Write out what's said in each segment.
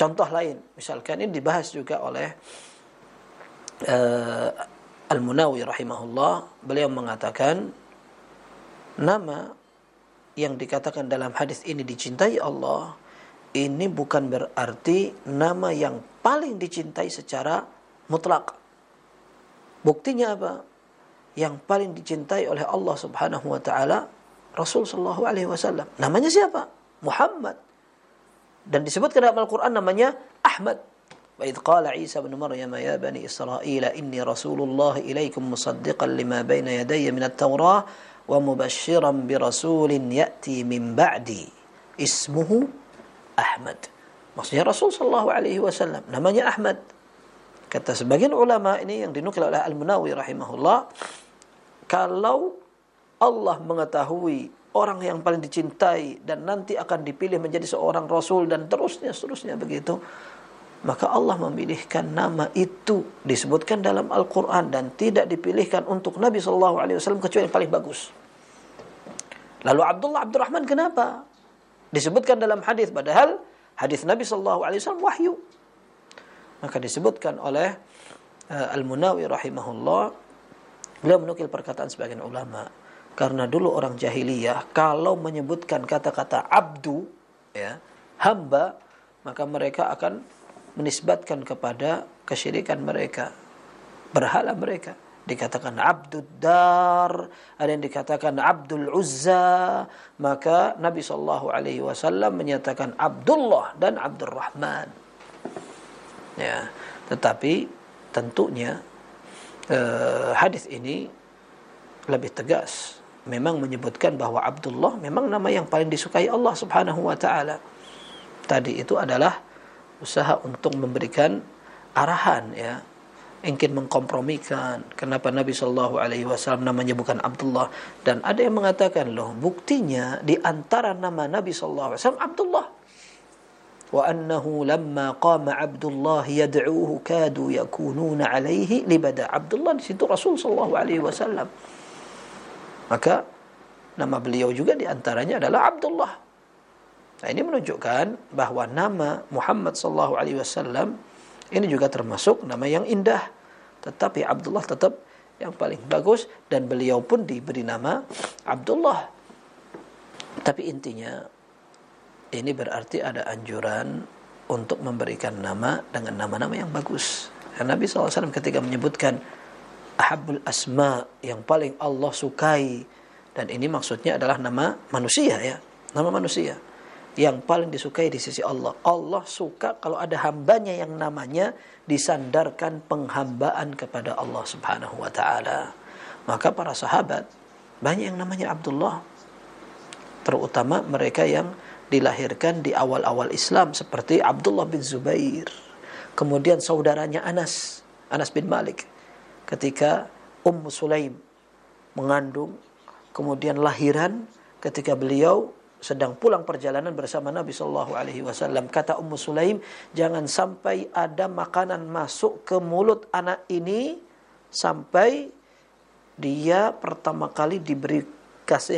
Contoh lain, misalkan ini dibahas juga oleh Al-Munawi rahimahullah. Beliau mengatakan nama yang dikatakan dalam hadis ini dicintai Allah, ini bukan berarti nama yang paling dicintai secara mutlak. Buktinya apa? Yang paling dicintai oleh Allah Subhanahu wa taala Rasul sallallahu alaihi wasallam. Namanya siapa? Muhammad. Dan disebutkan dalam Al-Qur'an namanya Ahmad. Wa idz qala Isa ibn Maryam ya bani Israil inni rasulullah ilaikum musaddiqan lima baina yadayya min at-taurah wa mubasysyiran bi rasulin ya'ti min ba'di ismuhu Ahmad. Maksudnya Rasul sallallahu alaihi wasallam namanya Ahmad. Kata sebagian ulama ini yang dinukil oleh Al-Munawi rahimahullah, kalau Allah mengetahui orang yang paling dicintai dan nanti akan dipilih menjadi seorang rasul dan seterusnya begitu, maka Allah memilihkan nama itu disebutkan dalam Al-Quran dan tidak dipilihkan untuk Nabi SAW kecuali yang paling bagus. Lalu Abdurrahman kenapa? Disebutkan dalam hadis, padahal hadis Nabi SAW wahyu. Maka disebutkan oleh Al-Munawi rahimahullah, beliau menukil perkataan sebagian ulama, karena dulu orang jahiliyah kalau menyebutkan kata-kata abdu, ya, hamba, maka mereka akan menisbatkan kepada kesyirikan mereka, berhala mereka. Dikatakan Abdud Dar, ada yang dikatakan Abdul Uzza. Maka Nabi SAW menyatakan Abdullah dan Abdurrahman. Ya, tetapi tentunya hadis ini lebih tegas, memang menyebutkan bahwa Abdullah memang nama yang paling disukai Allah Subhanahu wa taala. Tadi itu adalah usaha untuk memberikan arahan, ya, ingin mengkompromikan kenapa Nabi sallallahu alaihi wasallam namanya bukan Abdullah. Dan ada yang mengatakan, loh, buktinya di antara nama Nabi sallallahu alaihi wasallam Abdullah. Wa annahu lamma qama Abdullah yad'uuhu kadu yakununa alaihi libada. Abdullah di situ Rasul sallallahu alaihi wasallam. Maka nama beliau juga di antaranya adalah Abdullah. Nah, ini menunjukkan bahwa nama Muhammad sallallahu alaihi wasallam ini juga termasuk nama yang indah. Tetapi Abdullah tetap yang paling bagus dan beliau pun diberi nama Abdullah. Tapi intinya ini berarti ada anjuran untuk memberikan nama dengan nama-nama yang bagus. Dan Nabi SAW ketika menyebutkan ahabbul asma, yang paling Allah sukai, dan ini maksudnya adalah nama manusia, ya, nama manusia yang paling disukai di sisi Allah. Allah suka kalau ada hambanya yang namanya disandarkan penghambaan kepada Allah Subhanahu wa taala. Maka para sahabat banyak yang namanya Abdullah, terutama mereka yang dilahirkan di awal-awal Islam seperti Abdullah bin Zubair. Kemudian saudaranya Anas bin Malik, ketika Ummu Sulaim mengandung, kemudian lahiran ketika beliau sedang pulang perjalanan bersama Nabi sallallahu alaihi wasallam. Kata Ummu Sulaim, jangan sampai ada makanan masuk ke mulut anak ini sampai dia pertama kali diberi kasih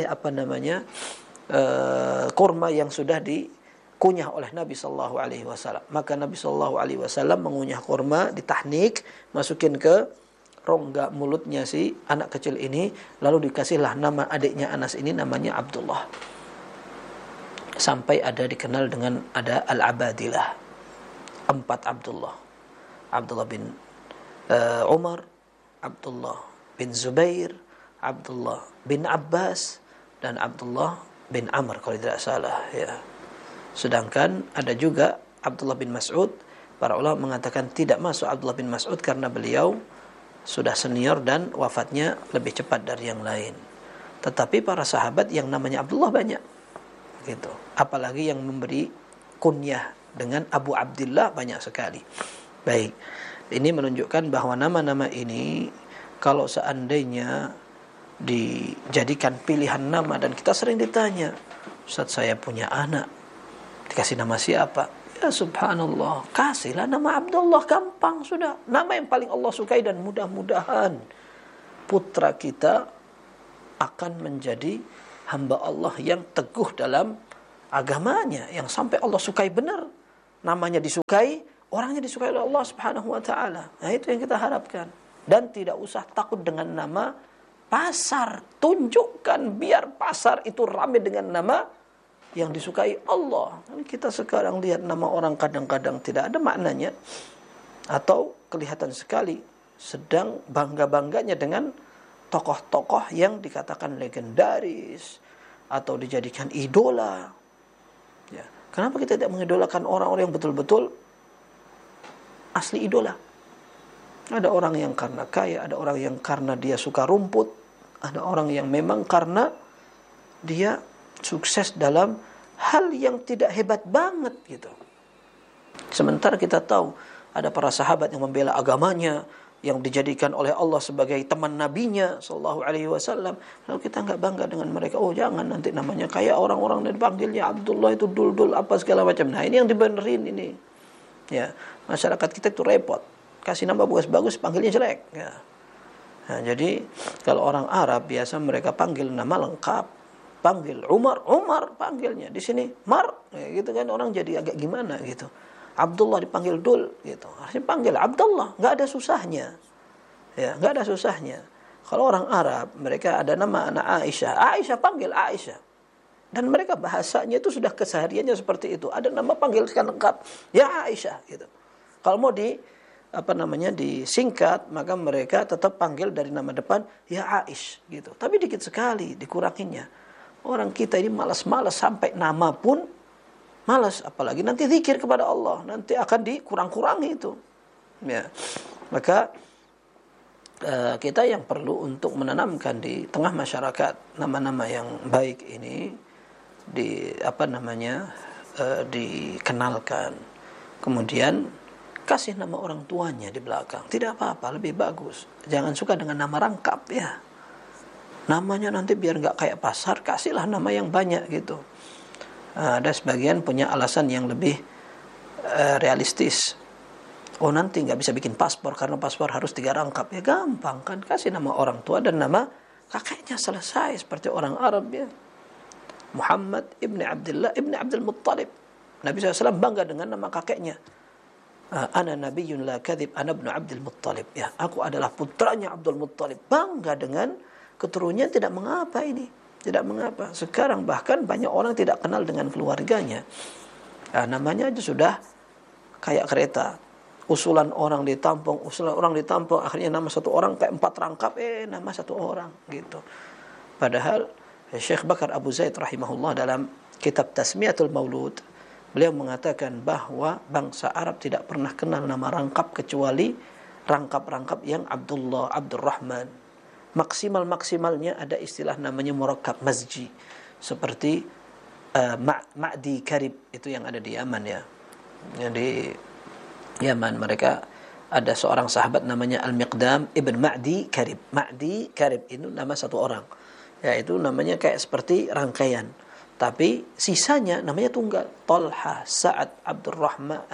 kurma yang sudah dikunyah oleh Nabi sallallahu alaihi wasallam. Maka Nabi sallallahu alaihi wasallam mengunyah kurma, ditahnik, masukin ke rongga mulutnya si anak kecil ini, lalu dikasihlah nama adiknya Anas ini namanya Abdullah. Sampai ada dikenal dengan ada Al-Abadilah, 4 Abdullah. Abdullah bin Umar, Abdullah bin Zubair, Abdullah bin Abbas, dan Abdullah bin Amr kalau tidak salah, ya. Sedangkan ada juga Abdullah bin Mas'ud. Para ulama mengatakan tidak masuk Abdullah bin Mas'ud karena beliau sudah senior dan wafatnya lebih cepat dari yang lain. Tetapi para sahabat yang namanya Abdullah banyak, gitu. Apalagi yang memberi kunyah dengan Abu Abdillah banyak sekali. Baik, ini menunjukkan bahwa nama-nama ini kalau seandainya dijadikan pilihan nama, dan kita sering ditanya, Ustaz, saya punya anak, dikasih nama siapa? Ya subhanallah, kasihlah nama Abdullah, gampang sudah. Nama yang paling Allah sukai, dan mudah-mudahan putra kita akan menjadi hamba Allah yang teguh dalam agamanya, yang sampai Allah sukai benar. namanya disukai, orangnya disukai oleh Allah Subhanahu wa taala. Nah, itu yang kita harapkan. Dan tidak usah takut dengan nama pasar. Tunjukkan biar pasar itu ramai dengan nama yang disukai Allah. Kita sekarang lihat nama orang kadang-kadang tidak ada maknanya, atau kelihatan sekali sedang bangga-bangganya dengan tokoh-tokoh yang dikatakan legendaris atau dijadikan idola. Ya. Kenapa kita tidak mengidolakan orang-orang yang betul-betul asli idola? Ada orang yang karena kaya, ada orang yang karena dia suka rumput, ada orang yang memang karena dia sukses dalam hal yang tidak hebat banget gitu. Sementara kita tahu ada para sahabat yang membela agamanya, yang dijadikan oleh Allah sebagai teman nabinya sallallahu alaihi wasallam. Lalu kita enggak bangga dengan mereka. Oh, jangan nanti namanya kayak orang-orang yang dipanggilnya Abdullah itu dul-dul apa segala macam. Nah, ini yang dibenerin ini. Ya, masyarakat kita itu repot. Kasih nama bagus-bagus, panggilnya jelek. Ya. Nah, jadi kalau orang Arab biasa mereka panggil nama lengkap, panggil Umar panggilnya. Di sini Mar, ya, gitu kan orang jadi agak gimana gitu. Abdullah dipanggil Dul gitu. Harusnya panggil Abdullah, enggak ada susahnya. Ya, enggak ada susahnya. Kalau orang Arab, mereka ada nama anak Aisyah panggil Aisyah. Dan mereka bahasanya itu sudah kesehariannya seperti itu. Ada nama panggilkan lengkap, ya Aisyah gitu. Kalau mau disingkat, maka mereka tetap panggil dari nama depan ya Aish gitu. Tapi dikit sekali dikuranginya. Orang kita ini malas-malas sampai nama pun malas, apalagi nanti zikir kepada Allah, nanti akan dikurang-kurangi itu. Ya. Maka kita yang perlu untuk menanamkan di tengah masyarakat nama-nama yang baik ini dikenalkan. Kemudian kasih nama orang tuanya di belakang. Tidak apa-apa, lebih bagus. Jangan suka dengan nama rangkap ya. Namanya nanti biar nggak kayak pasar, kasihlah nama yang banyak gitu. Ada sebagian punya alasan yang lebih realistis. Oh, nanti nggak bisa bikin paspor karena paspor harus 3 rangkap. Ya gampang kan, kasih nama orang tua dan nama kakeknya, selesai. Seperti orang Arab ya. Muhammad ibn Abdullah ibn Abdul Muttalib. Nabi SAW bangga dengan nama kakeknya. Ana nabiyyun la kadhib, ana ibnu Abdul Muttalib. Ya, aku adalah putranya Abdul Muttalib. Bangga dengan keturunannya, tidak mengapa ini. Tidak mengapa. Sekarang bahkan banyak orang tidak kenal dengan keluarganya. Namanya aja sudah kayak kereta. Usulan orang ditampung, akhirnya nama satu orang kayak 4 rangkap, nama satu orang gitu. Padahal Syekh Bakar Abu Zaid rahimahullah dalam kitab Tasmiyatul Maulud, beliau mengatakan bahwa bangsa Arab tidak pernah kenal nama rangkap kecuali rangkap-rangkap yang Abdullah, Abdurrahman. Maksimalnya ada istilah namanya murakkab mazji. Seperti Ma'di Karib, itu yang ada di Yaman ya. Di Yaman mereka ada seorang sahabat namanya Al-Miqdam ibn Ma'di Karib. Ma'di Karib itu nama satu orang. Ya, itu namanya kayak seperti rangkaian. Tapi sisanya namanya tunggal. Talha, Sa'ad, Abdurrahman,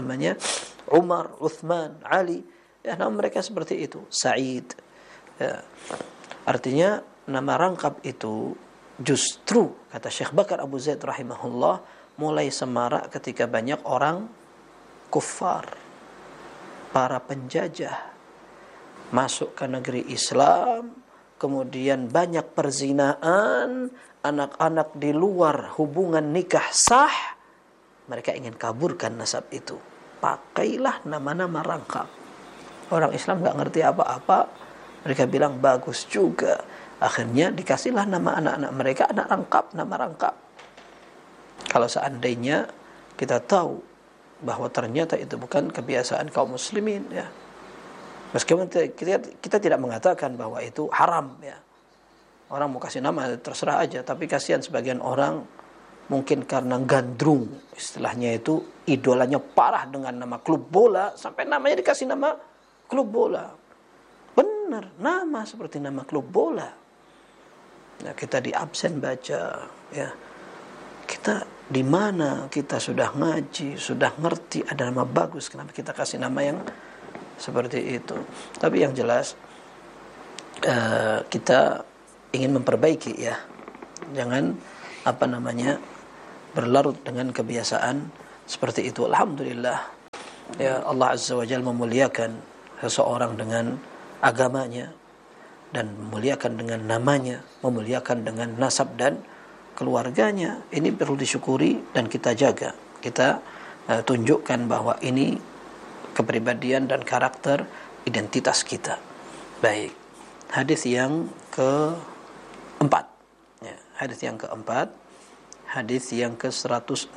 Umar, Uthman, Ali. Ya, nama mereka seperti itu. Sa'id. Ya. Artinya nama rangkap itu justru kata Syekh Bakar Abu Zaid rahimahullah mulai semarak ketika banyak orang kuffar, para penjajah masuk ke negeri Islam, kemudian banyak perzinaan, anak-anak di luar hubungan nikah sah, mereka ingin kaburkan nasab itu. Pakailah nama-nama rangkap. Orang Islam nggak ngerti apa-apa, mereka bilang bagus juga. Akhirnya dikasihlah nama anak-anak mereka nama rangkap. Kalau seandainya kita tahu bahwa ternyata itu bukan kebiasaan kaum muslimin ya. Meskipun kita tidak mengatakan bahwa itu haram ya. Orang mau kasih nama terserah aja, tapi kasihan sebagian orang mungkin karena gandrung, istilahnya itu idolanya parah dengan nama klub bola, sampai namanya dikasih nama klub bola. Benar, nama seperti nama klub bola. Nah, kita di absen baca ya. Kita di mana kita sudah ngaji, sudah ngerti ada nama bagus, kenapa kita kasih nama yang seperti itu? Tapi yang jelas kita ingin memperbaiki ya. Jangan berlarut dengan kebiasaan seperti itu. Alhamdulillah, ya, Allah Azza wa Jalla memuliakan seseorang dengan agamanya dan memuliakan dengan namanya, memuliakan dengan nasab dan keluarganya. Ini perlu disyukuri dan kita jaga. Kita tunjukkan bahwa ini kepribadian dan karakter identitas kita. Baik, hadis yang keempat, ya, hadis yang keempat, hadis yang ke-163.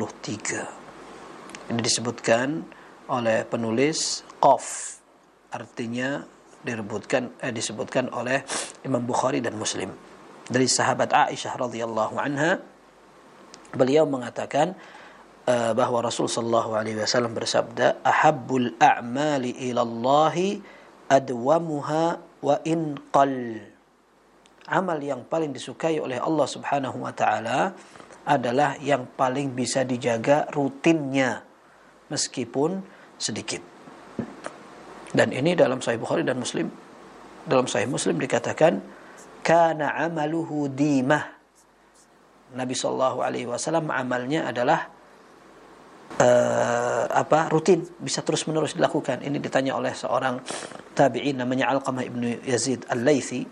Ini disebutkan oleh penulis Qaf, artinya disebutkan oleh Imam Bukhari dan Muslim dari sahabat Aisyah radhiyallahu anha. Beliau mengatakan bahwa Rasul sallallahu alaihi wasallam bersabda, ahabbul a'mali ila Allah adwamuha wa in qall. Amal yang paling disukai oleh Allah Subhanahu wa taala adalah yang paling bisa dijaga rutinnya meskipun sedikit. Dan ini dalam Sahih Bukhari dan Muslim. Dalam Sahih Muslim dikatakan kana amaluhu dimah. Nabi sallallahu alaihi wasallam amalnya adalah rutin, bisa terus-menerus dilakukan. Ini ditanya oleh seorang tabi'in namanya Alqamah ibnu Yazid Al-Laythi,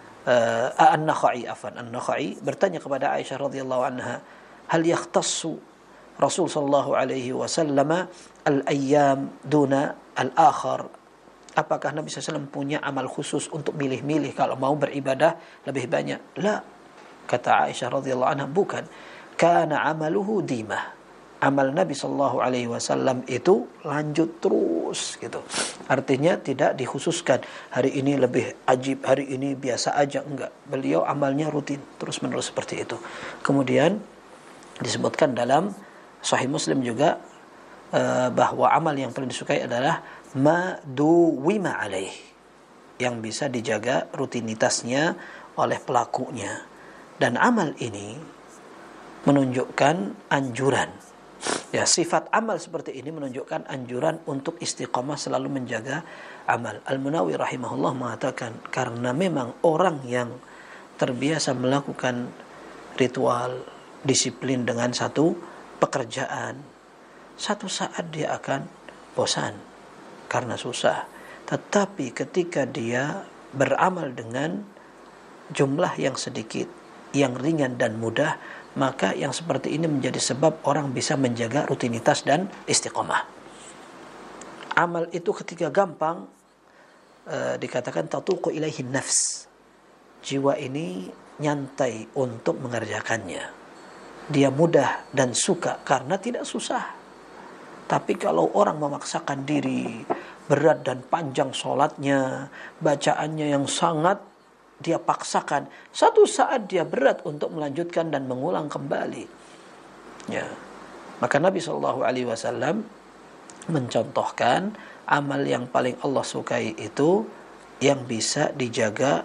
An-Nakhai bertanya kepada Aisyah radhiyallahu anha, hal yakhtassu Rasul sallallahu alaihi wasallam al-ayyam duna al-akhar? Apakah Nabi SAW punya amal khusus untuk milih-milih kalau mau beribadah lebih banyak? La, kata Aisyah radhiyallahu anha, bukan. Kana amaluhu dimah. Amal Nabi sallallahu alaihi wasallam itu lanjut terus gitu. Artinya tidak dikhususkan hari ini lebih ajib, hari ini biasa aja, enggak. Beliau amalnya rutin, terus-menerus seperti itu. Kemudian disebutkan dalam Sahih Muslim juga bahwa amal yang paling disukai adalah ma duwima alaih, yang bisa dijaga rutinitasnya oleh pelakunya. Dan amal ini menunjukkan anjuran, ya, sifat amal seperti ini menunjukkan anjuran untuk istiqamah selalu menjaga amal. Al-Munawi rahimahullah mengatakan karena memang orang yang terbiasa melakukan ritual, disiplin dengan satu pekerjaan, satu saat dia akan bosan karena susah. Tetapi ketika dia beramal dengan jumlah yang sedikit, yang ringan dan mudah, maka yang seperti ini menjadi sebab orang bisa menjaga rutinitas dan istiqomah. Amal itu ketika gampang, dikatakan tatuqu ilaihi nafs, jiwa ini nyantai untuk mengerjakannya. Dia mudah dan suka karena tidak susah. Tapi kalau orang memaksakan diri, berat dan panjang sholatnya, bacaannya yang sangat dia paksakan, satu saat dia berat untuk melanjutkan dan mengulang kembali. Ya. Maka Nabi SAW mencontohkan amal yang paling Allah sukai itu yang bisa dijaga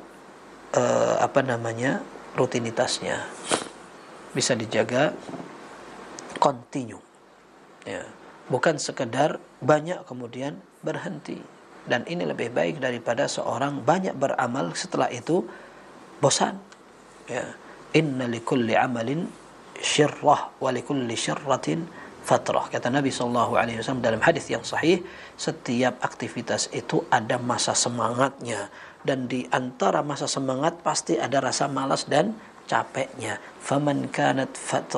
rutinitasnya, bisa dijaga kontinu. Ya. Bukan sekedar banyak kemudian berhenti. Dan ini lebih baik daripada seorang banyak beramal setelah itu bosan. Ya. Inna likulli amalin syirrah wa likulli syirratin fatrah. Kata Nabi SAW dalam hadis yang sahih, setiap aktivitas itu ada masa semangatnya. Dan di antara masa semangat pasti ada rasa malas dan capeknya. Faman kanat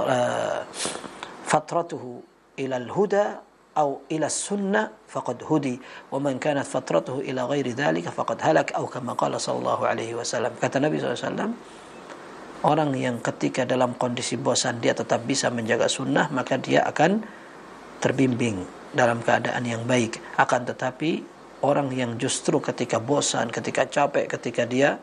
fatratuhu ilal huda atau ila sunnah faqad hudi wa man kanat fatratuhu ila ghairi dzalika faqad halak atau kama qala sallallahu alaihi wasallam. Kata Nabi SAW, orang yang ketika dalam kondisi bosan dia tetap bisa menjaga sunnah, maka dia akan terbimbing dalam keadaan yang baik. Akan tetapi orang yang justru ketika bosan, ketika capek, ketika dia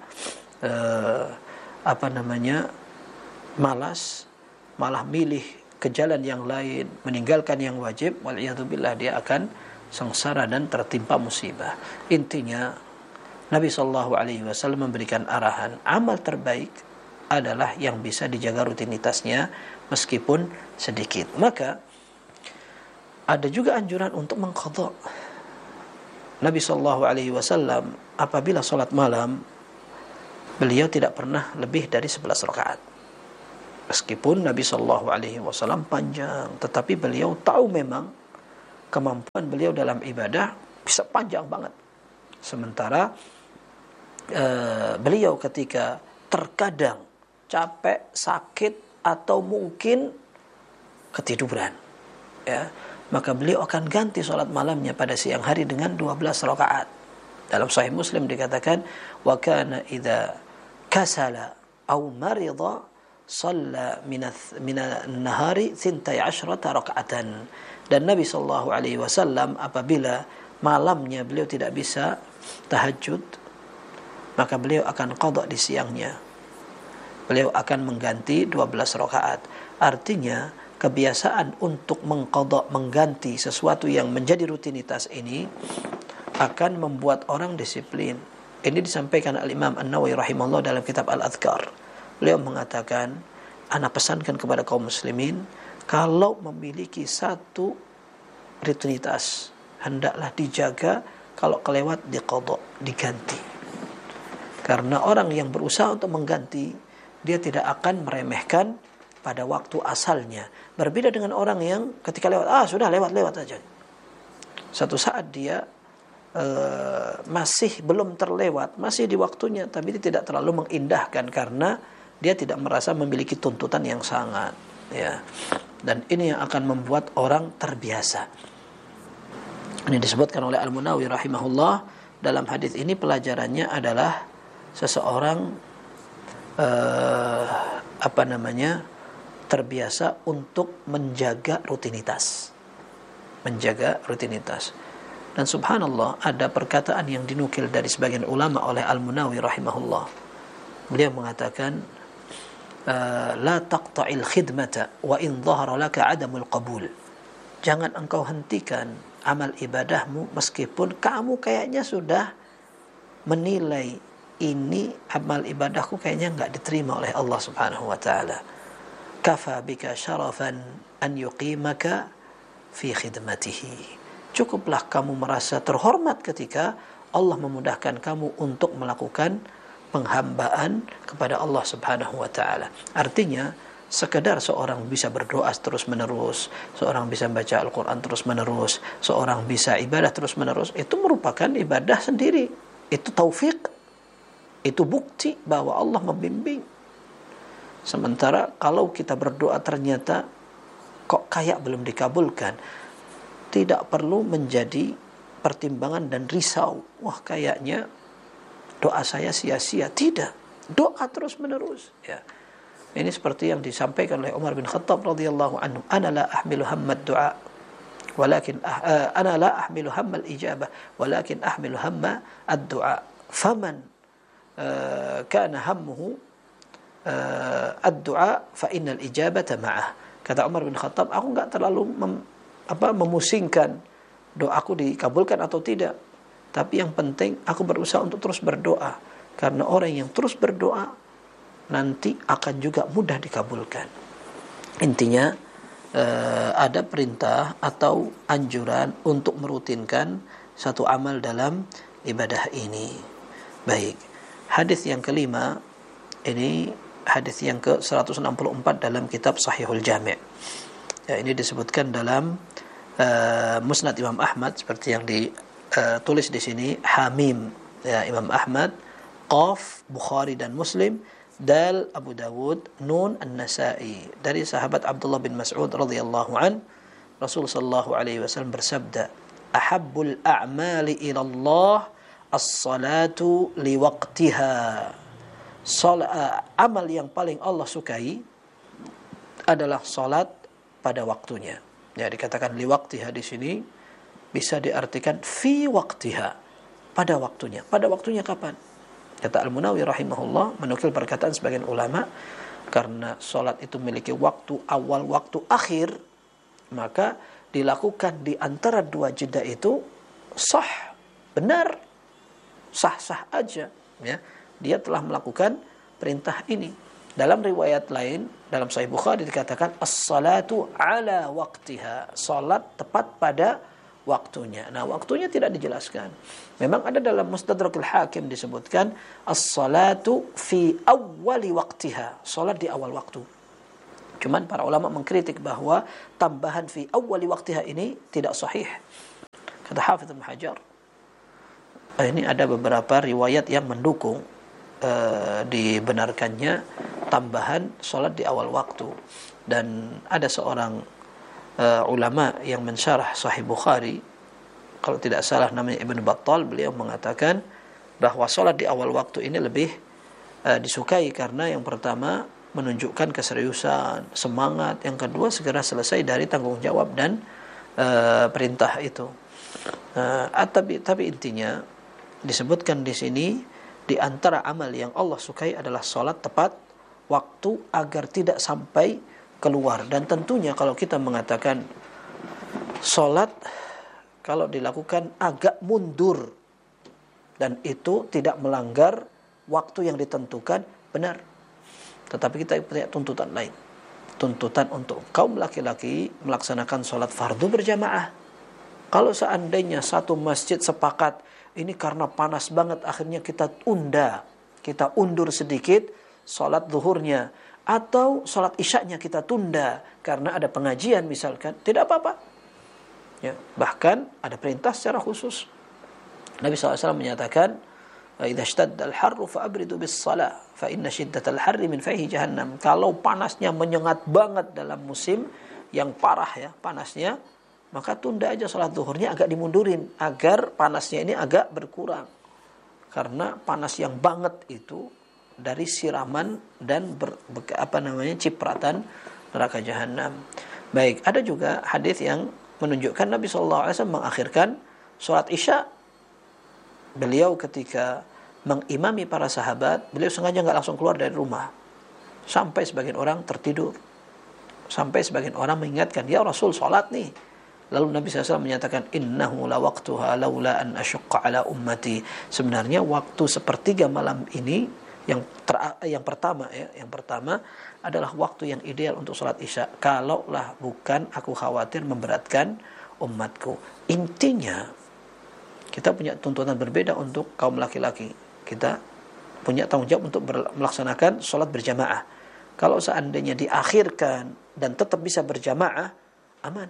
malas, malah milih ke jalan yang lain, meninggalkan yang wajib, wal'iyadzubillah, dia akan sengsara dan tertimpa musibah. Intinya Nabi SAW memberikan arahan, amal terbaik adalah yang bisa dijaga rutinitasnya meskipun sedikit. Maka ada juga anjuran untuk mengqadha. Nabi SAW apabila sholat malam, beliau tidak pernah lebih dari 11 rakaat. Meskipun Nabi Shallallahu Alaihi Wasallam panjang, tetapi beliau tahu memang kemampuan beliau dalam ibadah bisa panjang banget. Sementara beliau ketika terkadang capek, sakit, atau mungkin ketiduran, ya, maka beliau akan ganti sholat malamnya pada siang hari dengan 12 rakaat. Dalam Sahih Muslim dikatakan, wa kana idza kasala au marida shalla min an-nahari 12 raka'atan. Dan Nabi sallallahu alaihi wasallam apabila malamnya beliau tidak bisa tahajud, maka beliau akan qada di siangnya. Beliau akan mengganti 12 rakaat. Artinya kebiasaan untuk mengqada, mengganti sesuatu yang menjadi rutinitas ini akan membuat orang disiplin. Ini disampaikan Al-Imam An-Nawawi rahimahullah dalam kitab Al-Adhkar. Beliau mengatakan, ana pesankan kepada kaum muslimin, kalau memiliki satu rutinitas, hendaklah dijaga, kalau kelewat diqadha, diganti. Karena orang yang berusaha untuk mengganti, dia tidak akan meremehkan pada waktu asalnya. Berbeda dengan orang yang ketika lewat, sudah lewat aja. Satu saat dia masih belum terlewat, masih di waktunya, tapi dia tidak terlalu mengindahkan karena dia tidak merasa memiliki tuntutan yang sangat, ya. Dan ini yang akan membuat orang terbiasa. Ini disebutkan oleh Al-Munawi rahimahullah. Dalam hadis ini pelajarannya adalah seseorang terbiasa untuk menjaga rutinitas. Dan subhanallah, ada perkataan yang dinukil dari sebagian ulama oleh Al-Munawi rahimahullah. Beliau mengatakan, la taqta'il khidmata wa in dhahara laka 'adamul qabul. Jangan engkau hentikan amal ibadahmu meskipun kamu kayaknya sudah menilai ini amal ibadahku kayaknya enggak diterima oleh Allah Subhanahu wa taala. Kafa bika syarafan an yuqimaka fi khidmatihi. Cukuplah kamu merasa terhormat ketika Allah memudahkan kamu untuk melakukan penghambaan kepada Allah Subhanahu wa taala. Artinya, sekedar seorang bisa berdoa terus-menerus, seorang bisa baca Al-Qur'an terus-menerus, seorang bisa ibadah terus-menerus, itu merupakan ibadah sendiri. Itu taufik. Itu bukti bahwa Allah membimbing. Sementara kalau kita berdoa ternyata kok kayak belum dikabulkan, tidak perlu menjadi pertimbangan dan risau. Wah, kayaknya doa saya sia-sia. Tidak. Doa terus-menerus, ya. Ini seperti yang disampaikan oleh Umar bin Khattab radhiyallahu anhu, ana la ahmilu hammad du'a walakin ana la ahmilu hammal ijabah walakin ahmilu hamma ad-du'a. Faman kana hammuhu ad-du'a fa innal ijabata ma'ah. Kata Umar bin Khattab, aku enggak terlalu memusingkan doaku dikabulkan atau tidak, tapi yang penting aku berusaha untuk terus berdoa, karena orang yang terus berdoa nanti akan juga mudah dikabulkan. Intinya ada perintah atau anjuran untuk merutinkan satu amal dalam ibadah ini. Baik, hadis yang kelima, ini hadis yang ke-164 dalam kitab Sahihul Jami'. Ya, ini disebutkan dalam Musnad Imam Ahmad seperti yang ditulis di sini, Hamim, ya, Imam Ahmad, Qaf Bukhari dan Muslim, Dal Abu Dawud, Nun An-Nasa'i. Dari sahabat Abdullah bin Mas'ud radhiyallahu an, Rasul sallallahu alaihi wasallam bersabda, ahabbul a'mali ila Allah as-salatu liwaqtiha. Amal yang paling Allah sukai adalah salat pada waktunya. Ya, dikatakan liwaqtiha di sini bisa diartikan fi waqtiha, pada waktunya. Pada waktunya kapan? Kata Al-Munawi rahimahullah, menukil perkataan sebagian ulama, karena salat itu memiliki waktu awal, waktu akhir, maka dilakukan di antara dua jeda itu sah, benar, sah-sah aja, ya. Dia telah melakukan perintah ini. Dalam riwayat lain, dalam Sahih Bukhari dikatakan as-salatu ala waqtiha, salat tepat pada waktunya. Nah, waktunya tidak dijelaskan. Memang ada dalam Mustadrakul Hakim disebutkan as-salatu fi awwali waqtiha, salat di awal waktu. Cuman para ulama mengkritik bahwa tambahan fi awwali waqtiha ini tidak sahih. Kata Hafidz Ibnu Hajar, ini ada beberapa riwayat yang mendukung dibenarkannya tambahan sholat di awal waktu. Dan ada seorang ulama yang mensyarah Sahih Bukhari, kalau tidak salah namanya Ibn Battal, beliau mengatakan bahwa sholat di awal waktu ini lebih disukai karena yang pertama menunjukkan keseriusan, semangat, yang kedua segera selesai dari tanggung jawab dan perintah itu. Tapi intinya disebutkan di sini di antara amal yang Allah sukai adalah sholat tepat waktu agar tidak sampai keluar. Dan tentunya kalau kita mengatakan sholat kalau dilakukan agak mundur dan itu tidak melanggar waktu yang ditentukan, benar. Tetapi kita punya tuntutan lain. Tuntutan untuk kaum laki-laki melaksanakan sholat fardu berjamaah. Kalau seandainya satu masjid sepakat, ini karena panas banget akhirnya kita undur sedikit sholat zuhurnya, atau sholat isyaknya kita tunda karena ada pengajian misalkan, tidak apa-apa. Ya, bahkan ada perintah secara khusus. Nabi SAW menyatakan, "Idza ishtadda al-harru fa'abridu bis-shalah, fa inna shiddatal harri min fayhi jahannam." Kalau panasnya menyengat banget dalam musim yang parah ya panasnya, maka tunda aja sholat zuhurnya, agak dimundurin agar panasnya ini agak berkurang. Karena panas yang banget itu dari siraman dan cipratan neraka jahanam. Baik, ada juga hadis yang menunjukkan Nabi SAW mengakhirkan sholat isya. Beliau ketika mengimami para sahabat, beliau sengaja nggak langsung keluar dari rumah sampai sebagian orang tertidur, sampai sebagian orang mengingatkan, "Ya Rasul, sholat nih." Lalu Nabi SAW menyatakan, "Innahu la waqtuha laula an asyqa ala ummati." Sebenarnya waktu sepertiga malam ini yang pertama adalah waktu yang ideal untuk sholat isya. Kalaulah bukan aku khawatir memberatkan umatku. Intinya kita punya tuntutan berbeda untuk kaum laki-laki. Kita punya tanggung jawab untuk melaksanakan sholat berjamaah. Kalau seandainya diakhirkan dan tetap bisa berjamaah, aman.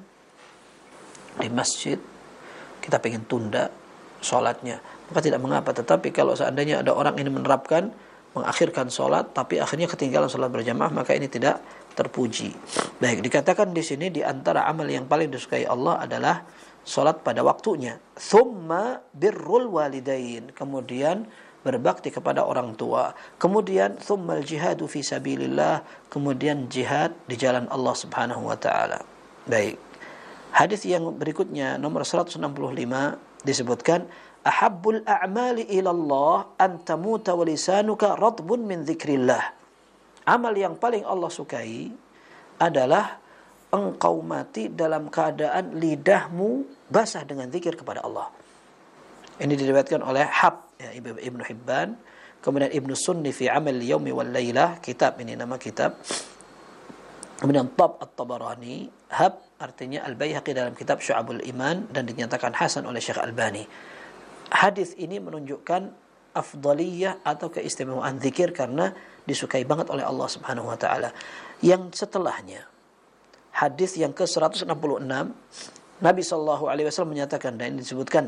Di masjid kita pengen tunda sholatnya, maka tidak mengapa. Tetapi kalau seandainya ada orang ini menerapkan mengakhirkan sholat tapi akhirnya ketinggalan sholat berjamaah, maka ini tidak terpuji. Baik, dikatakan di sini di antara amal yang paling disukai Allah adalah sholat pada waktunya. Thumma birrul walidain, kemudian berbakti kepada orang tua. Kemudian thummal jihadu fi sabilillah, kemudian jihad di jalan Allah Subhanahu wa taala. Baik. Hadis yang berikutnya nomor 165 disebutkan, "Ahabbul a'mali ila Allah an tamuta wa lisanuka radbun min dzikrillah." Amal yang paling Allah sukai adalah engkau mati dalam keadaan lidahmu basah dengan zikir kepada Allah. Ini diriwayatkan oleh Ibnu Hibban, kemudian Ibnu Sunni fi Amal Yaumi wal Lailah, kitab ini nama kitab. Kemudian At-Tabarani, artinya Al-Baihaqi dalam kitab Syu'abul Iman, dan dinyatakan hasan oleh Syekh Albani. Hadis ini menunjukkan afdaliyah atau keistimewaan zikir karena disukai banget oleh Allah Subhanahu wa taala. Yang setelahnya, hadis yang ke-166, Nabi sallallahu alaihi wasallam menyatakan, dan ini disebutkan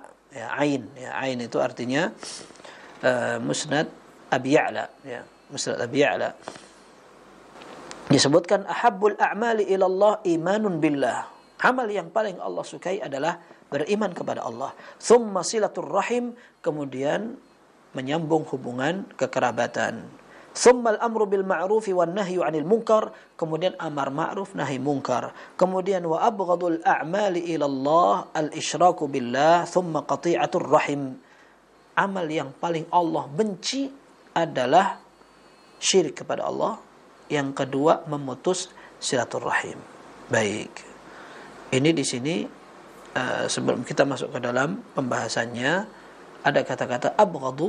ain itu artinya Musnad Abi Ya'la, Musnad Abi Ya'la. Disebutkan, "Ahabbul a'mali ila Allah imanun billah." Amal yang paling Allah sukai adalah beriman kepada Allah. Thumma silatur rahim, kemudian menyambung hubungan kekerabatan. Thumma al-amru bil ma'rufi wan nahyu 'anil munkar, kemudian amar ma'ruf nahi munkar. Kemudian wa abghadul a'mali ila Allah al-isyraku billah, thumma qati'atur rahim. Amal yang paling Allah benci adalah syirik kepada Allah. Yang kedua, memutus silaturahim. Baik. Ini di sini sebelum kita masuk ke dalam pembahasannya, ada kata-kata abghadu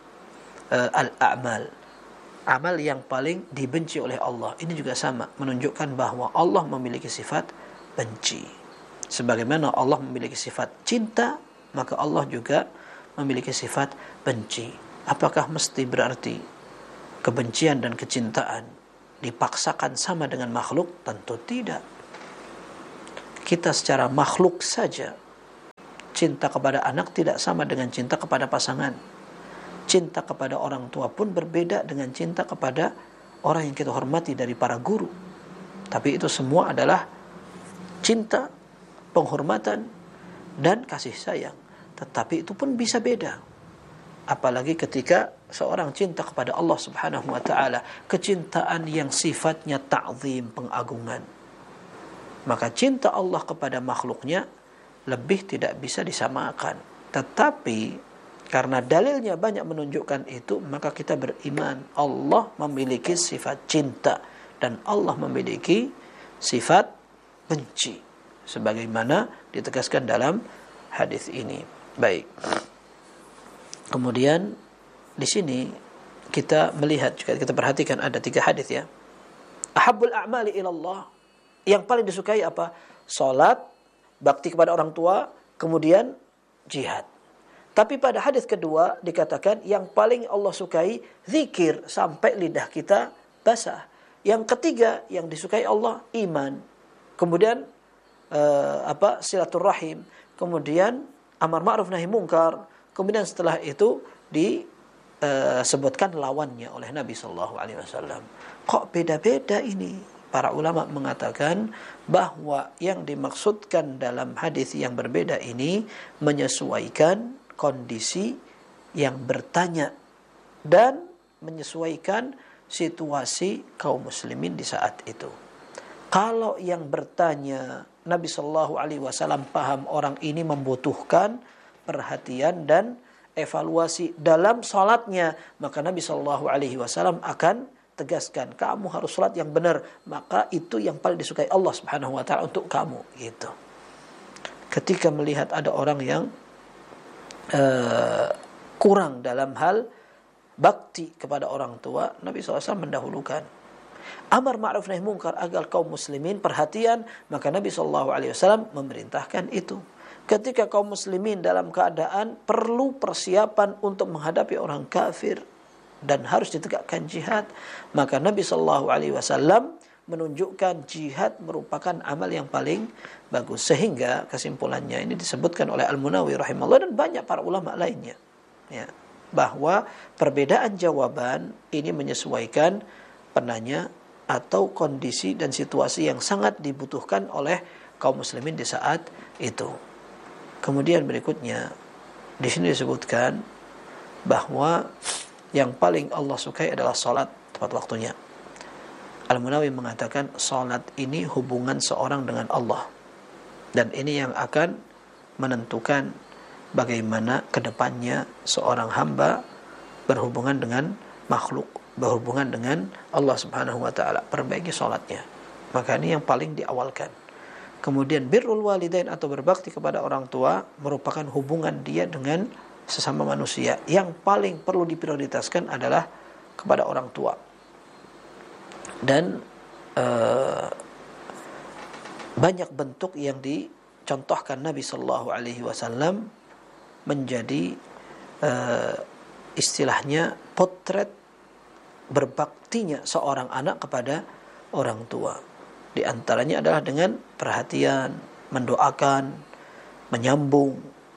al-a'mal. Amal yang paling dibenci oleh Allah. Ini juga sama, menunjukkan bahwa Allah memiliki sifat benci. Sebagaimana Allah memiliki sifat cinta, maka Allah juga memiliki sifat benci. Apakah mesti berarti kebencian dan kecintaan dipaksakan sama dengan makhluk? Tentu tidak. Kita secara makhluk saja, cinta kepada anak tidak sama dengan cinta kepada pasangan. Cinta kepada orang tua pun berbeda dengan cinta kepada orang yang kita hormati dari para guru. Tapi itu semua adalah cinta, penghormatan, dan kasih sayang. Tetapi itu pun bisa beda. Apalagi ketika seorang cinta kepada Allah Subhanahu wa ta'ala, kecintaan yang sifatnya ta'zim, pengagungan. Maka cinta Allah kepada makhluknya lebih tidak bisa disamakan. Tetapi karena dalilnya banyak menunjukkan itu, maka kita beriman Allah memiliki sifat cinta dan Allah memiliki sifat benci, sebagaimana ditegaskan dalam hadis ini. Baik. Kemudian di sini kita melihat juga, kita perhatikan ada 3 hadis ya. Ahabbul a'mali ilallah, yang paling disukai apa? Salat, bakti kepada orang tua, kemudian jihad. Tapi pada hadis kedua dikatakan yang paling Allah sukai zikir sampai lidah kita basah. Yang ketiga yang disukai Allah iman. Kemudian silaturahim, kemudian amar ma'ruf nahi munkar. Kemudian setelah itu disebutkan lawannya oleh Nabi sallallahu alaihi wasallam. Kok beda-beda ini? Para ulama mengatakan bahwa yang dimaksudkan dalam hadis yang berbeda ini menyesuaikan kondisi yang bertanya dan menyesuaikan situasi kaum muslimin di saat itu. Kalau yang bertanya Nabi sallallahu alaihi wasallam paham orang ini membutuhkan perhatian dan evaluasi dalam salatnya, maka Nabi sallallahu alaihi wasallam akan tegaskan, kamu harus salat yang benar, maka itu yang paling disukai Allah Subhanahu wa taala untuk kamu, gitu. Ketika melihat ada orang yang kurang dalam hal bakti kepada orang tua, Nabi SAW mendahulukan amar ma'ruf nahi munkar agar kaum muslimin perhatian, maka Nabi SAW memerintahkan itu. Ketika kaum muslimin dalam keadaan perlu persiapan untuk menghadapi orang kafir dan harus ditegakkan jihad, maka Nabi SAW menunjukkan jihad merupakan amal yang paling bagus. Sehingga kesimpulannya ini disebutkan oleh Al-Munawi rahimahullah dan banyak para ulama lainnya, ya, bahwa perbedaan jawaban ini menyesuaikan penanya atau kondisi dan situasi yang sangat dibutuhkan oleh kaum muslimin di saat itu. Kemudian berikutnya di sini disebutkan bahwa yang paling Allah sukai adalah salat tepat waktunya. Al-Munawi mengatakan salat ini hubungan seorang dengan Allah, dan ini yang akan menentukan bagaimana kedepannya seorang hamba berhubungan dengan makhluk, berhubungan dengan Allah Subhanahu wa taala. Perbaiki salatnya, maka ini yang paling diawalkan. Kemudian birrul walidain atau berbakti kepada orang tua merupakan hubungan dia dengan sesama manusia. Yang paling perlu diprioritaskan adalah kepada orang tua. Dan banyak bentuk yang dicontohkan Nabi sallallahu alaihi wasallam menjadi istilahnya potret berbaktinya seorang anak kepada orang tua. Di antaranya adalah dengan perhatian, mendoakan, menyambung,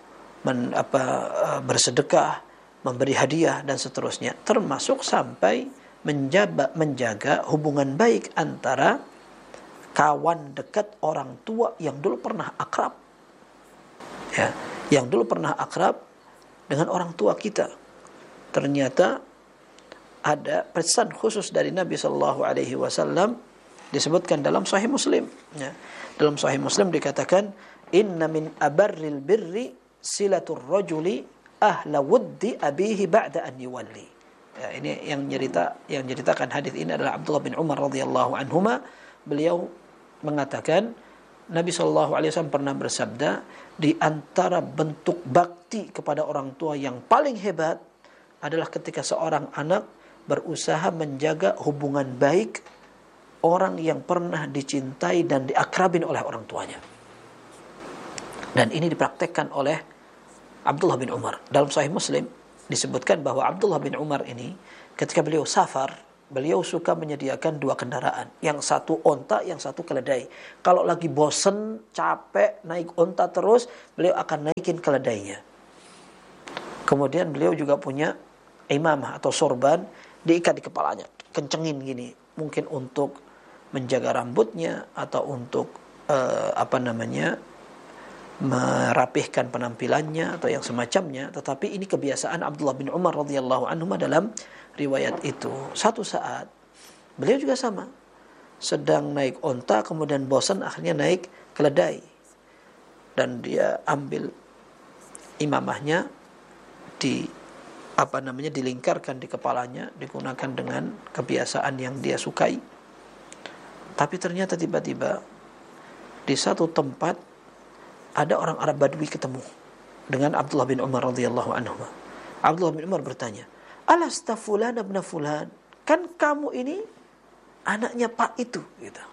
bersedekah, memberi hadiah dan seterusnya, termasuk sampai menjaga hubungan baik antara kawan dekat orang tua yang dulu pernah akrab, ya, yang dulu pernah akrab dengan orang tua kita. Ternyata ada pesan khusus dari Nabi Shallallahu Alaihi Wasallam disebutkan dalam Sahih Muslim. Ya. Dalam Sahih Muslim dikatakan, Inna min abarril birri silatur rajuli ahla wuddi abihi ba'da an yuwalli. Ya, ini yang ceritakan hadis ini adalah Abdullah bin Umar radhiyallahu anhuma. Beliau mengatakan Nabi sallallahu alaihi wasallam pernah bersabda, di antara bentuk bakti kepada orang tua yang paling hebat adalah ketika seorang anak berusaha menjaga hubungan baik orang yang pernah dicintai dan diakrabin oleh orang tuanya. Dan ini dipraktekkan oleh Abdullah bin Umar. Dalam Sahih Muslim disebutkan bahwa Abdullah bin Umar ini ketika beliau safar, beliau suka menyediakan 2 kendaraan. Yang satu onta, yang satu keledai. Kalau lagi bosen, capek, naik onta terus, beliau akan naikin keledainya. Kemudian beliau juga punya imamah atau sorban, diikat di kepalanya. Kencengin gini. Mungkin untuk menjaga rambutnya, atau untuk merapihkan penampilannya, atau yang semacamnya. Tetapi ini kebiasaan Abdullah bin Umar radhiyallahu anhu dalam riwayat itu. Satu saat beliau juga sama, sedang naik onta, kemudian bosan, akhirnya naik keledai, dan dia ambil imamahnya, dilingkarkan di kepalanya, digunakan dengan kebiasaan yang dia sukai. Tapi ternyata tiba-tiba di satu tempat ada orang Arab Badui ketemu dengan Abdullah bin Umar radhiyallahu anhu. Abdullah bin Umar bertanya, "Alasta fulan ibn fulan? Kan kamu ini anaknya Pak itu?" gitu.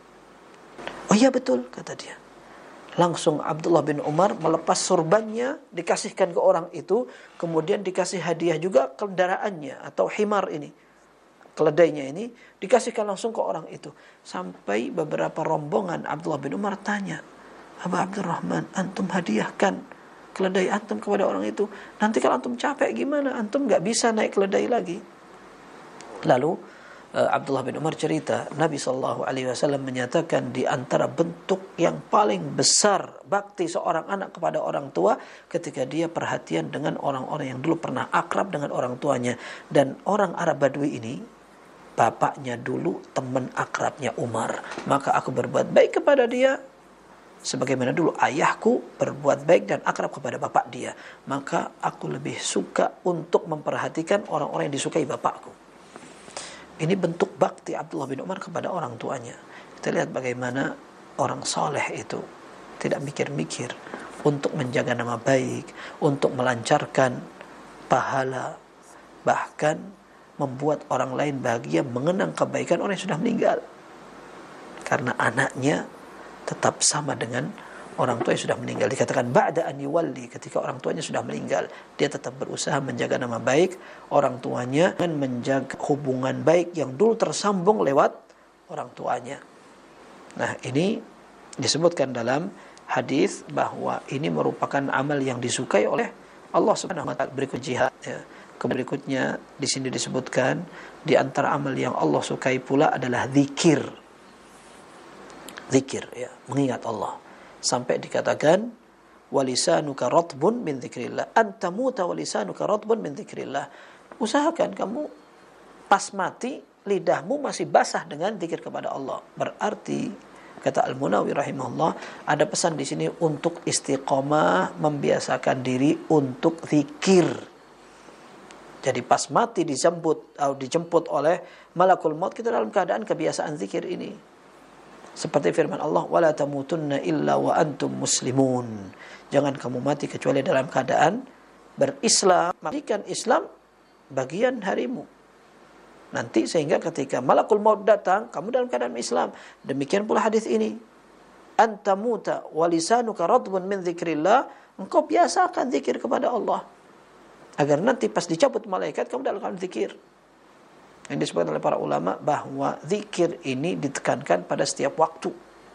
"Oh iya betul," kata dia. Langsung Abdullah bin Umar melepas sorbannya, dikasihkan ke orang itu, kemudian dikasih hadiah juga kendaraannya atau himar ini, keledainya ini, dikasihkan langsung ke orang itu. Sampai beberapa rombongan Abdullah bin Umar tanya, "Aba Abdurrahman, antum hadiahkan keledai antum kepada orang itu. Nanti kalau antum capek gimana? Antum gak bisa naik keledai lagi." Lalu Abdullah bin Umar cerita, Nabi SAW menyatakan di antara bentuk yang paling besar bakti seorang anak kepada orang tua ketika dia perhatian dengan orang-orang yang dulu pernah akrab dengan orang tuanya. Dan orang Arab Badui ini bapaknya dulu teman akrabnya Umar. Maka aku berbuat baik kepada dia sebagaimana dulu ayahku berbuat baik dan akrab kepada bapak dia. Maka aku lebih suka untuk memperhatikan orang-orang yang disukai bapakku. Ini bentuk bakti Abdullah bin Umar kepada orang tuanya. Kita lihat bagaimana orang soleh itu tidak mikir-mikir untuk menjaga nama baik, untuk melancarkan pahala, bahkan membuat orang lain bahagia, mengenang kebaikan orang yang sudah meninggal. Karena anaknya tetap sama dengan orang tua yang sudah meninggal. Dikatakan ba'da an yuwalli, ketika orang tuanya sudah meninggal, dia tetap berusaha menjaga nama baik orang tuanya dan menjaga hubungan baik yang dulu tersambung lewat orang tuanya. Nah, ini disebutkan dalam hadis bahwa ini merupakan amal yang disukai oleh Allah Subhanahu wa taala. Berikut jihad ya. Berikutnya di sini disebutkan di antara amal yang Allah sukai pula adalah zikir. Zikir ya, mengingat Allah. Sampai dikatakan walisanuka ratbun min dzikrillah, antamuta walisanuka ratbun min dzikrillah. Usahakan kamu pas mati lidahmu masih basah dengan zikir kepada Allah. Berarti kata Al-Munawi rahimahullah, ada pesan di sini untuk istiqomah, membiasakan diri untuk zikir. Jadi pas mati dijemput oleh malakul maut, kita dalam keadaan kebiasaan zikir ini. Seperti firman Allah, wala tamutunna illa wa antum muslimun. Jangan kamu mati kecuali dalam keadaan berislam. Jadikan Islam bagian harimu. Nanti sehingga ketika malakul maut datang, kamu dalam keadaan Islam. Demikian pula hadis ini. Antamuta walisanuka radbun min dzikrillah. Engkau biasakan zikir kepada Allah. Agar nanti pas dicabut malaikat, kamu dalam keadaan zikir. Yang disebutkan oleh para ulama bahwa zikir ini ditekankan pada setiap waktu.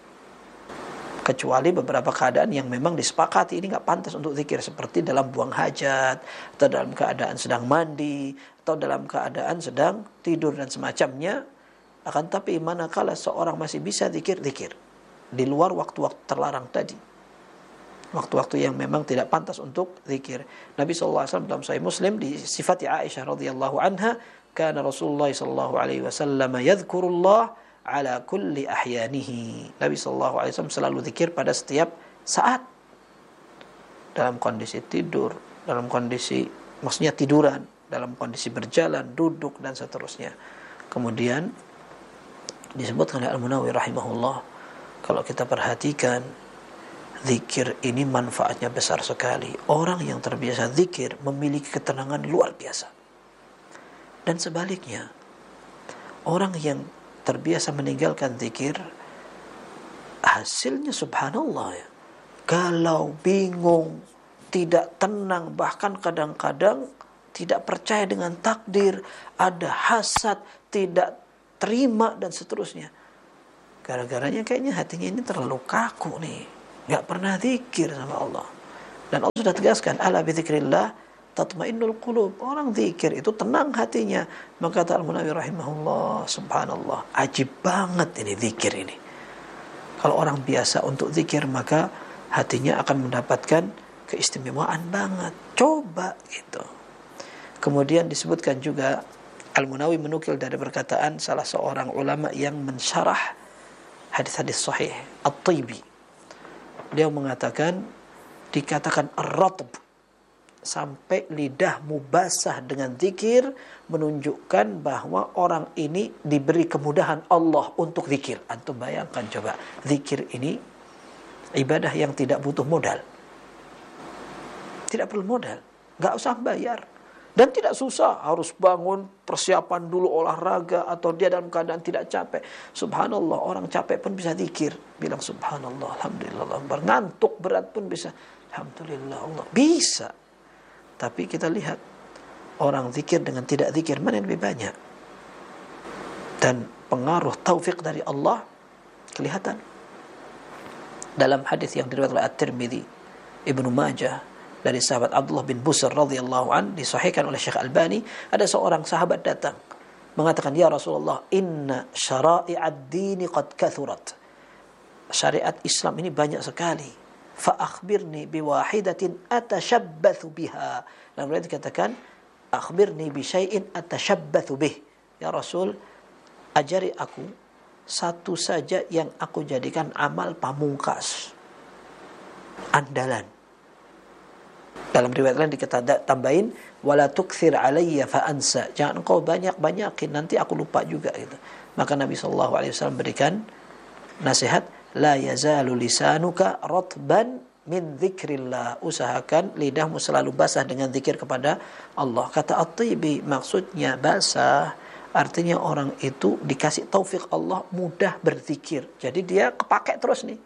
Kecuali beberapa keadaan yang memang disepakati ini nggak pantas untuk zikir, seperti dalam buang hajat, atau dalam keadaan sedang mandi, atau dalam keadaan sedang tidur dan semacamnya. Akan tapi manakala seorang masih bisa zikir di luar waktu-waktu terlarang tadi, waktu-waktu yang memang tidak pantas untuk zikir. Nabi SAW dalam Sahih Muslim disifati Aisyah radhiyallahu anha, kana Rasulullah sallallahu alaihi wasallam yadhkurullah ala kulli ahyanihi. Nabi sallallahu alaihi wasallam selalu zikir pada setiap saat. Dalam kondisi tidur, dalam kondisi maksudnya tiduran, dalam kondisi berjalan, duduk dan seterusnya. Kemudian disebutkan oleh Al-Munawi rahimahullah, kalau kita perhatikan zikir ini manfaatnya besar sekali. Orang yang terbiasa zikir memiliki ketenangan luar biasa. Dan sebaliknya, orang yang terbiasa meninggalkan zikir, hasilnya subhanallah ya, galau, bingung, tidak tenang, bahkan kadang-kadang tidak percaya dengan takdir, ada hasad, tidak terima dan seterusnya. Gara-garanya kayaknya hatinya ini terlalu kaku nih, nggak pernah zikir sama Allah. Dan Allah sudah tegaskan, ala bizikrillah tatmainnul qulub. Orang zikir itu tenang hatinya. Maka kata Al-Munawi rahimahullah, subhanallah, ajib banget ini zikir ini. Kalau orang biasa untuk zikir, maka hatinya akan mendapatkan keistimewaan banget. Coba gitu. Kemudian disebutkan juga, Al-Munawi menukil dari perkataan salah seorang ulama yang mensyarah hadis-hadis sahih, At-Tibi. Dia mengatakan, dikatakan ar-ratb, sampai lidahmu basah dengan zikir, menunjukkan bahwa orang ini diberi kemudahan Allah untuk zikir. Antum bayangkan coba, zikir ini ibadah yang tidak butuh modal. Tidak perlu modal, nggak usah bayar. Dan tidak susah, harus bangun, persiapan dulu olahraga, atau dia dalam keadaan tidak capek. Subhanallah, orang capek pun bisa zikir. Bilang subhanallah, alhamdulillah. Ngantuk berat pun bisa, alhamdulillah Allah. Bisa. Tapi kita lihat, orang zikir dengan tidak zikir, mana yang lebih banyak? Dan pengaruh taufik dari Allah kelihatan. Dalam hadis yang diriwayatkan oleh At-Tirmidzi, Ibnu Majah, dari sahabat Abdullah bin Busr radhiyallahu an, disahihkan oleh Syekh Albani, ada seorang sahabat datang mengatakan, ya Rasulullah, inna syara'i'ad dini qad kathurat. Syariat Islam ini banyak sekali. Fa akhbirni biwahidatin atashabbathu biha. Dalam riwayat dikatakan, akhbirni bi syai'in atashabbathu bih. Ya Rasul, ajari aku satu saja yang aku jadikan amal pamungkas, andalan. Dalam riwayat lain tambahin, wala tukthir alayya fa ansa. Jangan engkau banyak-banyakin, nanti aku lupa juga gitu. Maka Nabi sallallahu alaihi wasallam berikan nasihat, la yazalu lisanuka ratban min dzikrillah. Usahakan lidahmu selalu basah dengan zikir kepada Allah. Kata At-Tibi, maksudnya basah artinya orang itu dikasih taufik Allah, mudah berzikir. Jadi dia kepakai terus nih.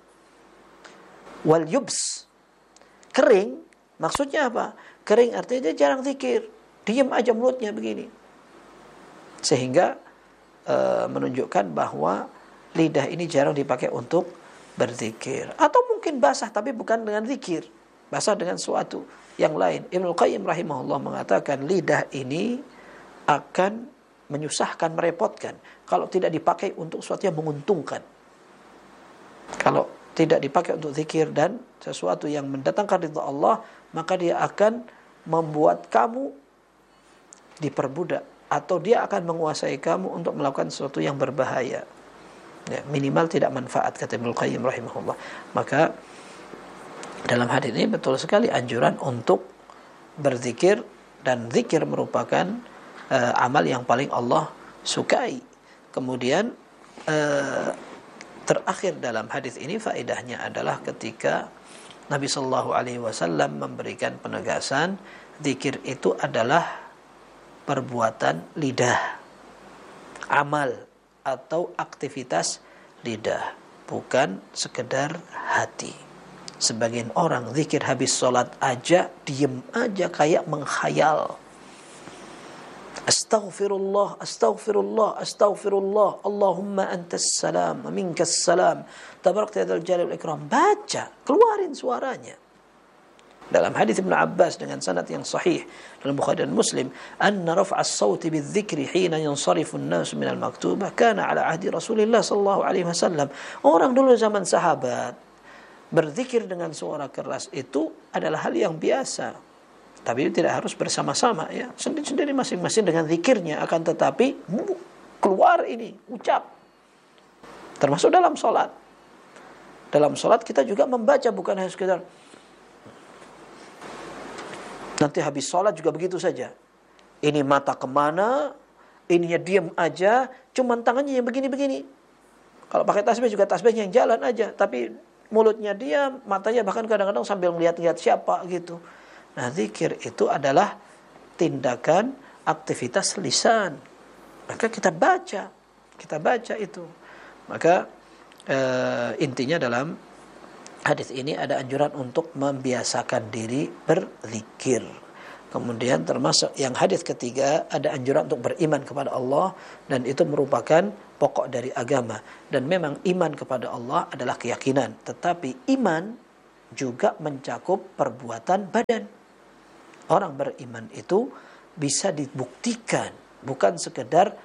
Wal yubs, kering. Maksudnya apa? Kering artinya dia jarang zikir, diam aja mulutnya begini. Sehingga menunjukkan bahwa lidah ini jarang dipakai untuk berzikir. Atau mungkin basah tapi bukan dengan zikir, basah dengan sesuatu yang lain. Ibnu Qayyim rahimahullah mengatakan lidah ini akan menyusahkan, merepotkan kalau tidak dipakai untuk sesuatu yang menguntungkan. Kalau tidak dipakai untuk zikir dan sesuatu yang mendatangkan ridha Allah, maka dia akan membuat kamu diperbudak, atau dia akan menguasai kamu untuk melakukan sesuatu yang berbahaya. Ya, minimal tidak manfaat, kata Ibnu Qayyim rahimahullah. Maka dalam hadis ini betul sekali anjuran untuk berzikir, dan zikir merupakan amal yang paling Allah sukai. Kemudian terakhir dalam hadis ini faedahnya adalah ketika Nabi sallallahu alaihi wasallam memberikan penegasan, zikir itu adalah perbuatan lidah, amal atau aktivitas lidah, bukan sekedar hati. Sebagian orang zikir habis sholat aja, diem aja kayak menghayal. Astaghfirullah, astaghfirullah, astaghfirullah, Allahumma antas salam, minkas salam, tabarakta ya dzal jalali wal ikram. Baca, keluarin suaranya. Dalam hadis Ibnu Abbas dengan sanad yang sahih dalam Bukhari dan Muslim, anna raf'a as-sauti bidzikri hina yansarifu an-nas min al-maktubah kana ala ahdi Rasulillah sallallahu alaihi wasallam. Orang dulu zaman sahabat berzikir dengan suara keras itu adalah hal yang biasa. Tapi tidak harus bersama-sama, ya, sendiri-sendiri masing-masing dengan zikirnya, akan tetapi keluar ini, ucap. Termasuk dalam sholat. Dalam sholat kita juga membaca, bukan hanya sekedar nanti habis sholat juga begitu saja. Ini mata kemana, ininya diam aja, cuman tangannya yang begini-begini. Kalau pakai tasbih juga tasbihnya yang jalan aja, tapi mulutnya diam, matanya bahkan kadang-kadang sambil melihat-lihat siapa gitu. Nah, zikir itu adalah tindakan aktivitas lisan. Maka kita baca itu. Maka intinya dalam hadis ini ada anjuran untuk membiasakan diri berzikir. Kemudian termasuk yang hadis ketiga, ada anjuran untuk beriman kepada Allah, dan itu merupakan pokok dari agama. Dan memang iman kepada Allah adalah keyakinan, tetapi iman juga mencakup perbuatan badan. Orang beriman itu bisa dibuktikan, bukan sekedar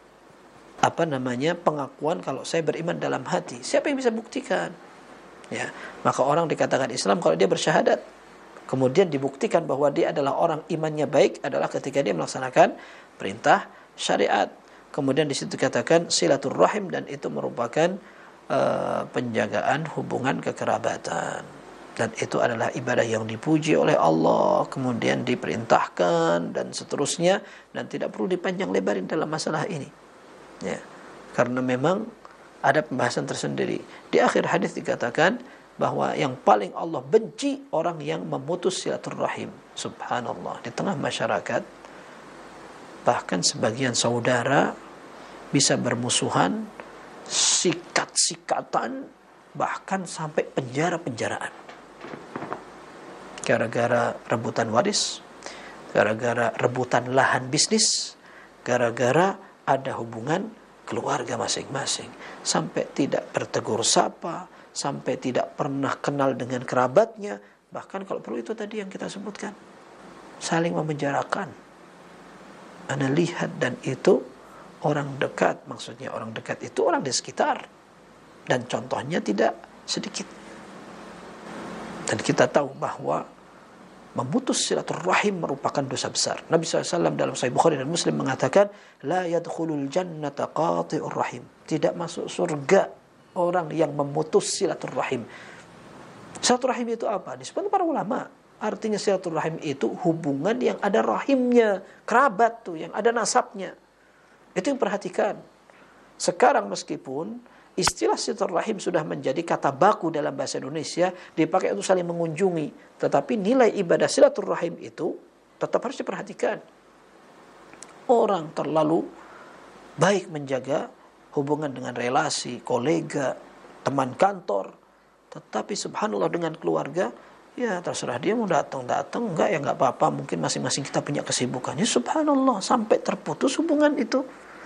pengakuan kalau saya beriman dalam hati. Siapa yang bisa buktikan? Ya, maka orang dikatakan Islam kalau dia bersyahadat. Kemudian dibuktikan bahwa dia adalah orang imannya baik adalah ketika dia melaksanakan perintah syariat. Kemudian di situ dikatakan silaturrahim, dan itu merupakan penjagaan hubungan kekerabatan. Dan itu adalah ibadah yang dipuji oleh Allah, kemudian diperintahkan dan seterusnya, dan tidak perlu dipanjang lebarin dalam masalah ini. Ya, karena memang ada pembahasan tersendiri. Di akhir hadis dikatakan bahwa yang paling Allah benci orang yang memutus silaturrahim. Subhanallah, di tengah masyarakat bahkan sebagian saudara bisa bermusuhan, sikat-sikatan, bahkan sampai penjara-penjaraan. Gara-gara rebutan waris, gara-gara rebutan lahan bisnis, gara-gara ada hubungan keluarga masing-masing, sampai tidak bertegur sapa, sampai tidak pernah kenal dengan kerabatnya, bahkan kalau perlu itu tadi yang kita sebutkan, saling memenjarakan. Anda lihat, dan itu orang dekat, maksudnya orang dekat itu orang di sekitar, dan contohnya tidak sedikit. Dan kita tahu bahwa memutus silaturrahim merupakan dosa besar. Nabi SAW dalam Sahih Bukhari dan Muslim mengatakan, la yadkhulul jannata qati'ur rahim, tidak masuk surga orang yang memutus silaturrahim. Silaturrahim itu apa? Disebut para ulama, artinya silaturrahim itu hubungan yang ada rahimnya, kerabat tuh yang ada nasabnya. Itu yang perhatikan. Sekarang meskipun istilah silaturrahim sudah menjadi kata baku dalam bahasa Indonesia, dipakai untuk saling mengunjungi, tetapi nilai ibadah silaturrahim itu tetap harus diperhatikan. Orang terlalu baik menjaga hubungan dengan relasi, kolega, teman kantor, tetapi subhanallah dengan keluarga, ya terserah dia mau datang, enggak ya enggak apa-apa, mungkin masing-masing kita punya kesibukannya. Subhanallah, sampai terputus hubungan itu.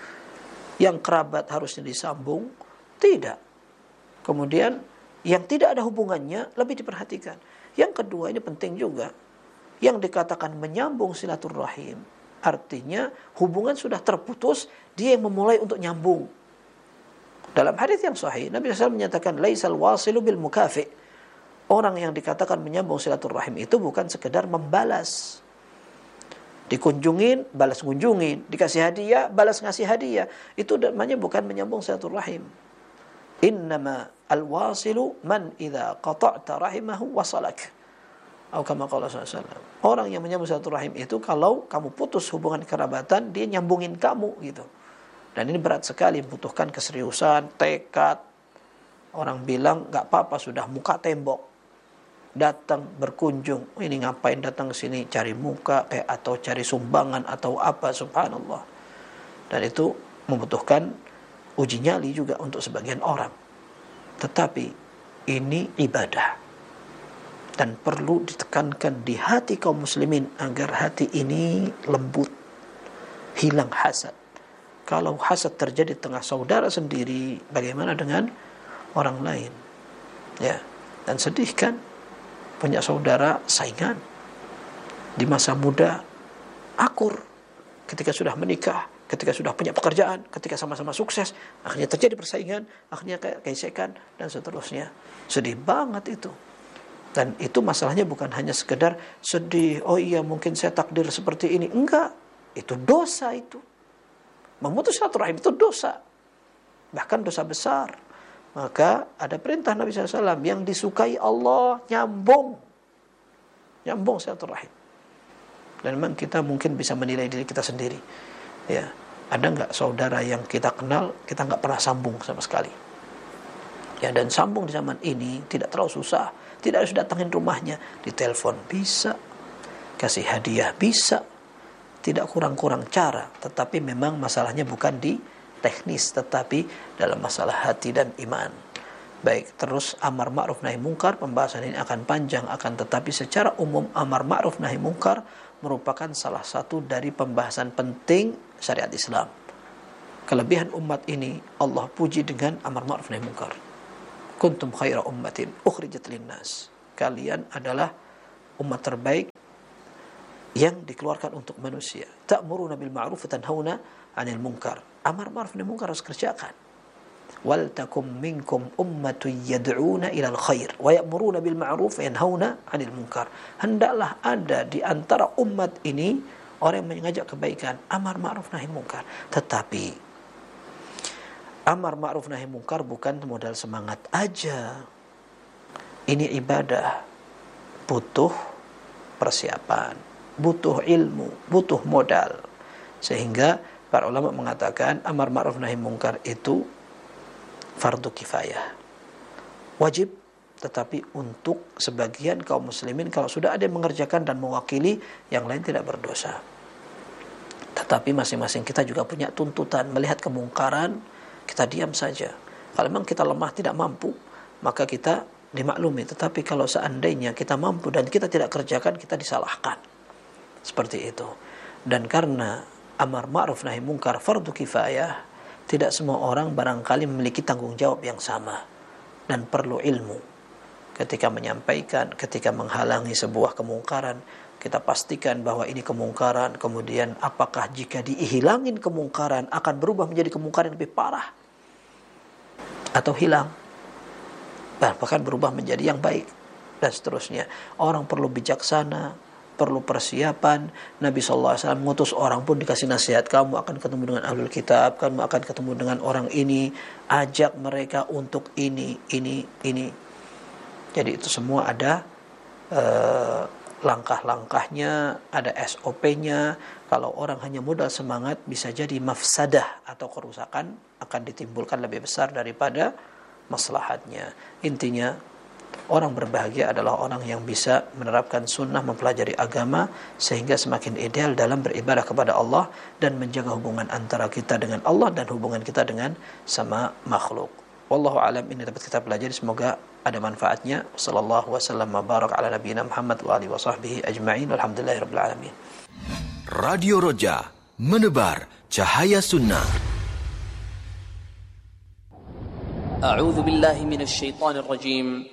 Yang kerabat harusnya disambung, tidak. Kemudian yang tidak ada hubungannya lebih diperhatikan. Yang kedua, ini penting juga, yang dikatakan menyambung silaturrahim, artinya hubungan sudah terputus, dia yang memulai untuk nyambung. Dalam hadis yang sahih, Nabi SAW menyatakan laisal wasilu bil mukafi. Orang yang dikatakan menyambung silaturrahim itu bukan sekedar membalas. Dikunjungin, balas kunjungin, dikasih hadiah, balas ngasih hadiah. Itu namanya bukan menyambung silaturrahim. Innama al-wasilu man idza qata'ta rahimahu wasalak. Atau kama qala sallallahu. Orang yang menyambung silaturahim itu kalau kamu putus hubungan kerabatan, dia nyambungin kamu gitu. Dan ini berat sekali, membutuhkan keseriusan, tekad. Orang bilang nggak apa-apa, sudah muka tembok, datang berkunjung. Ini ngapain datang ke sini, cari muka atau cari sumbangan atau apa, subhanallah. Dan itu membutuhkan uji nyali juga untuk sebagian orang. Tetapi ini ibadah, dan perlu ditekankan di hati kaum muslimin agar hati ini lembut, hilang hasad. Kalau hasad terjadi tengah saudara sendiri, bagaimana dengan orang lain? Ya, dan sedih kan, punya saudara saingan di masa muda, akur, ketika sudah menikah, ketika sudah punya pekerjaan, ketika sama-sama sukses, akhirnya terjadi persaingan, akhirnya gesekan dan seterusnya. Sedih banget itu. Dan itu masalahnya bukan hanya sekedar sedih, oh iya mungkin saya takdir seperti ini. Enggak, itu dosa itu. Memutus silaturahim itu dosa, bahkan dosa besar. Maka ada perintah Nabi SAW yang disukai Allah, nyambung silaturahim. Dan memang kita mungkin bisa menilai diri kita sendiri. Ya, ada nggak saudara yang kita kenal, kita nggak pernah sambung sama sekali. Ya, dan sambung di zaman ini tidak terlalu susah. Tidak harus datangin rumahnya, ditelepon bisa, kasih hadiah bisa. Tidak kurang-kurang cara, tetapi memang masalahnya bukan di teknis, tetapi dalam masalah hati dan iman. Baik, terus amar ma'ruf nahi mungkar, pembahasan ini akan panjang, akan tetapi secara umum amar ma'ruf nahi mungkar merupakan salah satu dari pembahasan penting syariat Islam. Kelebihan umat ini Allah puji dengan amar ma'ruf nahi munkar. Kuntum khaira ummatin ukhrijat linnas. Kalian adalah umat terbaik yang dikeluarkan untuk manusia. Ta'muruna bil ma'ruf wa tanhauna 'anil munkar. Amar ma'ruf nahi munkar harus kerjakan. Wal takum minkum ummatun yad'una ilal khair wa ya'muruna bil ma'ruf wa yanhauna 'anil munkar. Hendaklah ada di antara umat ini orang yang mengajak kebaikan, amar ma'ruf nahi munkar. Tetapi amar ma'ruf nahi munkar bukan modal semangat aja. Ini ibadah, butuh persiapan, butuh ilmu, butuh modal. Sehingga para ulama mengatakan amar ma'ruf nahi munkar itu fardu kifayah, wajib, tetapi untuk sebagian kaum muslimin kalau sudah ada yang mengerjakan dan mewakili, yang lain tidak berdosa. Tetapi masing-masing kita juga punya tuntutan. Melihat kemungkaran, kita diam saja. Kalau memang kita lemah, tidak mampu, maka kita dimaklumi. Tetapi kalau seandainya kita mampu dan kita tidak kerjakan, kita disalahkan. Seperti itu. Dan karena amar ma'ruf nahi munkar fardu kifayah, tidak semua orang barangkali memiliki tanggung jawab yang sama. Dan perlu ilmu. Ketika menyampaikan, ketika menghalangi sebuah kemungkaran, kita pastikan bahwa ini kemungkaran, kemudian apakah jika dihilangin kemungkaran akan berubah menjadi kemungkaran yang lebih parah atau hilang, bahkan berubah menjadi yang baik, dan seterusnya. Orang perlu bijaksana, perlu persiapan. Nabi SAW mengutus orang pun dikasih nasihat, kamu akan ketemu dengan ahlul kitab, kamu akan ketemu dengan orang ini, ajak mereka untuk ini. Jadi itu semua ada langkah-langkahnya, ada SOP-nya. Kalau orang hanya modal semangat, bisa jadi mafsadah atau kerusakan akan ditimbulkan lebih besar daripada maslahatnya. Intinya, orang berbahagia adalah orang yang bisa menerapkan sunnah, mempelajari agama, sehingga semakin ideal dalam beribadah kepada Allah dan menjaga hubungan antara kita dengan Allah dan hubungan kita dengan sama makhluk. Wallahu alam, ini dapat kita pelajari, semoga ada manfaatnya. Sallallahu wasallam wa baraka ala nabiyina Muhammad wa alihi wa sahbihi ajma'in. Alhamdulillahirabbil alamin. Radio Roja, menebar cahaya sunnah. A'udzu billahi minasy syaithanir rajim.